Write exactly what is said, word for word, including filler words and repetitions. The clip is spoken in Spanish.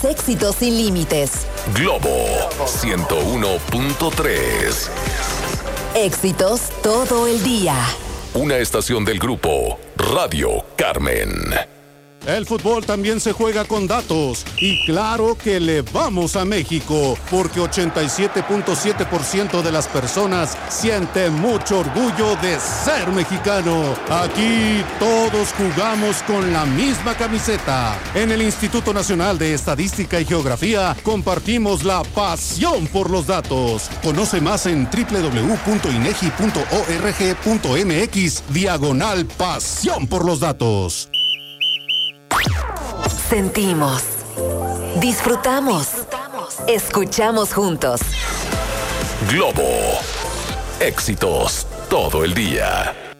Éxitos sin límites. Globo ciento uno punto tres. Éxitos todo el día. Una estación del grupo Radio Carmen. El fútbol también se juega con datos y claro que le vamos a México porque ochenta y siete punto siete por ciento de las personas sienten mucho orgullo de ser mexicano. Aquí todos jugamos con la misma camiseta. En el Instituto Nacional de Estadística y Geografía compartimos la pasión por los datos. Conoce más en doble u doble u doble u punto inegi punto org punto mx diagonal pasión por los datos. Sentimos, disfrutamos, escuchamos juntos. Globo, éxitos todo el día.